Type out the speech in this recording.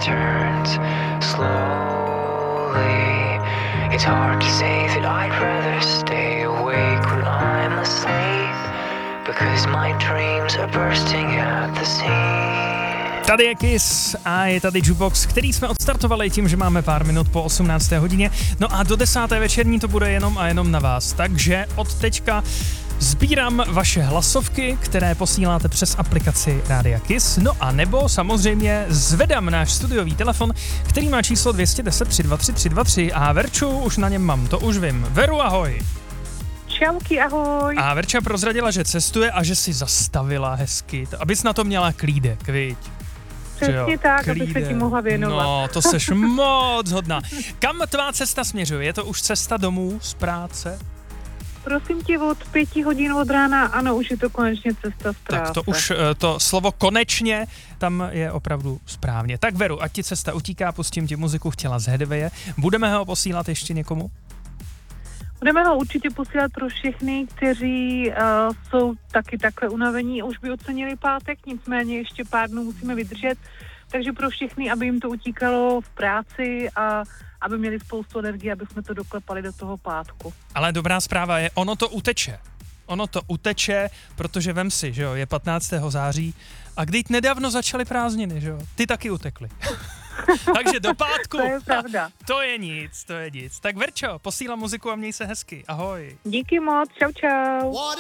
turns slowly. It's hard to say that I'd rather stay awake when I'm asleep, because my dreams are bursting at the seams. Tady je Kiss a je tady Jukebox, který jsme odstartovali tím, že máme pár minut po 18. hodině. No a do 10. večerní to bude jenom a jenom na vás. Takže od teďka sbírám vaše hlasovky, které posíláte přes aplikaci Rádia Kiss. No a nebo samozřejmě zvedám náš studiový telefon, který má číslo 210 323 323 a Verču už na něm mám, to už vím. Veru, ahoj. Čauky, ahoj. A Verča prozradila, že cestuje a že si zastavila hezky, abys na to měla klídek, viď? Přesně tak, aby se ti mohla věnovat. No, to seš moc hodná. Kam tvá cesta směřuje? Je to už cesta domů z práce? Prosím tě, od 5 hodin od rána, ano, už je to konečně cesta z práce. Tak to už, to slovo konečně tam je opravdu správně. Tak Veru, ať ti cesta utíká, pustím ti muziku Chtěla z Hedvěje. Budeme ho posílat ještě někomu? Budeme ho určitě posílat pro všechny, kteří jsou taky takhle unavení a už by ocenili pátek, nicméně ještě pár dnů musíme vydržet. Takže pro všechny, aby jim to utíkalo v práci a aby měli spoustu energie, aby jsme to doklepali do toho pátku. Ale dobrá zpráva je, ono to uteče, protože vem si, že jo, je 15. září a když nedávno začaly prázdniny, že jo, ty taky utekly. Takže do pátku. To je pravda. To je nic. Tak Verčo, posílám muziku a měj se hezky. Ahoj. Díky moc, čau.